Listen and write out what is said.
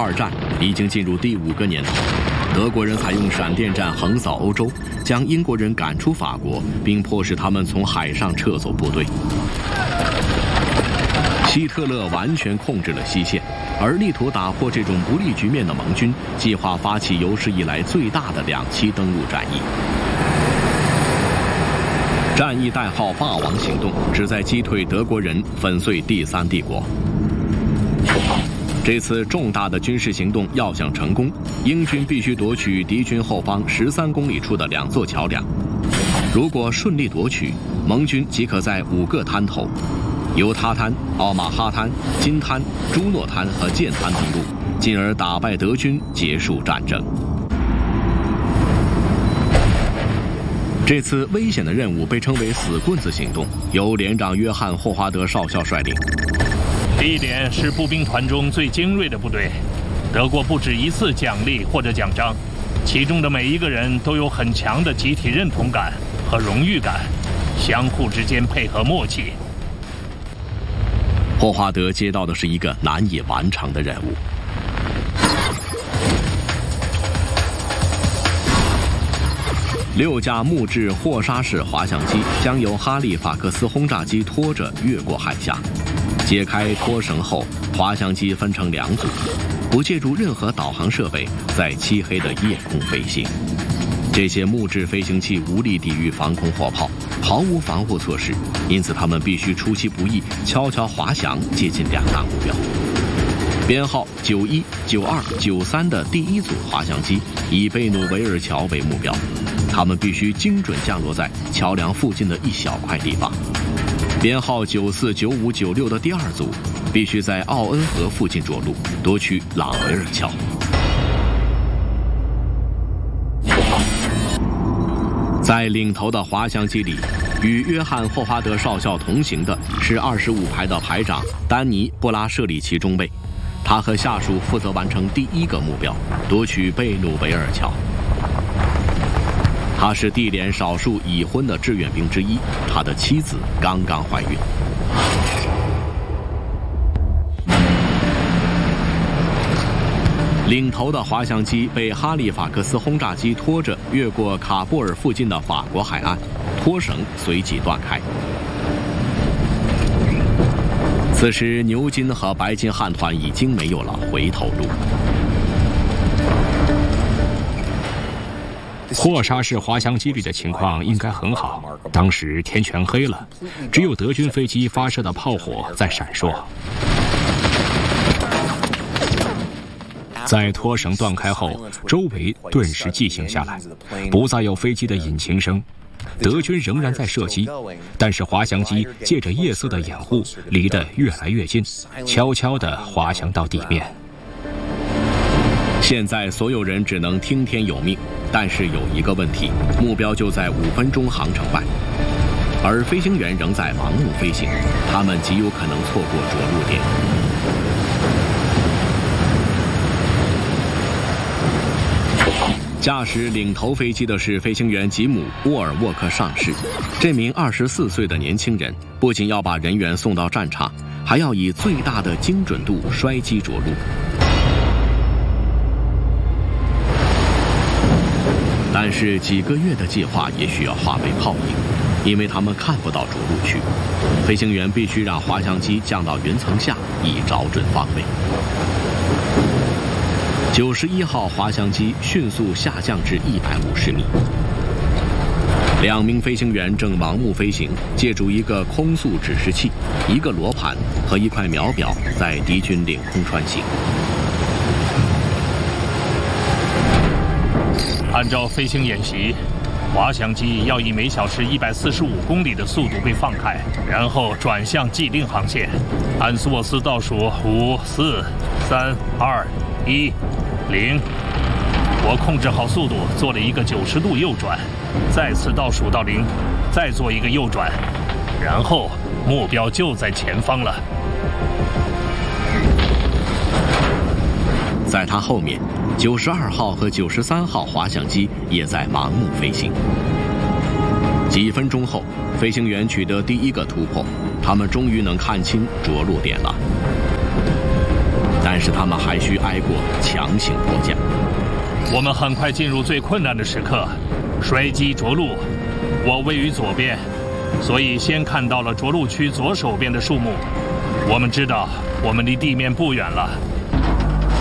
二战已经进入第5个年头，德国人采用闪电战横扫欧洲，将英国人赶出法国，并迫使他们从海上撤走部队。希特勒完全控制了西线，而力图打破这种不利局面的盟军计划发起有史以来最大的2栖登陆战役。战役代号“霸王行动”，旨在击退德国人，粉碎第3帝国。这次重大的军事行动要想成功，英军必须夺取敌军后方13公里处的2座桥梁。如果顺利夺取，盟军即可在5个滩头——犹他滩、奥马哈滩、金滩、朱诺滩和剑滩登陆，进而打败德军，结束战争。这次危险的任务被称为“死棍子行动”，由连长约翰·霍华德少校率领。 地点是步兵团中最精锐的部队，得过不止1次奖励或者奖章，其中的每一个人都有很强的集体认同感和荣誉感，相互之间配合默契。 霍华德接到的是一个难以完成的任务。6架木质霍沙式滑翔机将由哈利法克斯轰炸机拖着越过海峡。解开拖绳后，滑翔机分成2组，不借助任何导航设备，在漆黑的夜空飞行。这些木质飞行器无力抵御防空火炮，毫无防护措施，因此他们必须出其不意，悄悄滑翔接近2大目标。编号91、92、93的第1组滑翔机以贝努维尔桥为目标，他们必须精准降落在桥梁附近的一小块地方。编号94、95、96的第2组必须在奥恩河附近着陆，夺取朗维尔桥。在领头的滑翔机里，与约翰·霍华德少校同行的是25排的排长丹尼·布拉舍里奇中尉，他和下属负责完成第1个目标，夺取贝努维尔桥。他是地连少数已婚的志愿兵之一，他的妻子刚刚怀孕。领头的滑翔机被哈利法克斯轰炸机拖着越过卡布尔附近的法国海岸，拖绳随即断开。此时牛津和白金汉团已经没有了回头路。 霍沙式滑翔机里的情况应该很好，当时天全黑了，只有德军飞机发射的炮火在闪烁。在拖绳断开后，周围顿时寂静下来，不再有飞机的引擎声。德军仍然在射击，但是滑翔机借着夜色的掩护，离得越来越近，悄悄地滑翔到地面。 现在所有人只能听天由命，但是有一个问题，目标就在5分钟航程外，而飞行员仍在盲目飞行，他们极有可能错过着陆点。驾驶领头飞机的是飞行员吉姆·沃尔沃克上士。这名24岁的年轻人不仅要把人员送到战场，还要以最大的精准度摔击着陆。但是几个月的计划也需要化为泡影，因为他们看不到着陆区。飞行员必须让滑翔机降到云层下，以找准方位。91号滑翔机迅速下降至150米。2名飞行员正盲目飞行，借助一个空速指示器、一个罗盘和一块秒表，在敌军领空穿行。 按照飞行演习，滑翔机要以每小时145公里的速度被放开，然后转向既定航线。安斯沃斯倒数5、4、3、2、1、0。我控制好速度，做了一个90度右转，再次倒数到0，再做一个右转，然后目标就在前方了。 在他后面，92号和93号滑翔机也在盲目飞行。几分钟后，飞行员取得第1个突破，他们终于能看清着陆点了。但是他们还需挨过强行迫降。 我们很快进入最困难的时刻，衰机着陆。我位于左边，所以先看到了着陆区左手边的树木。我们知道我们离地面不远了。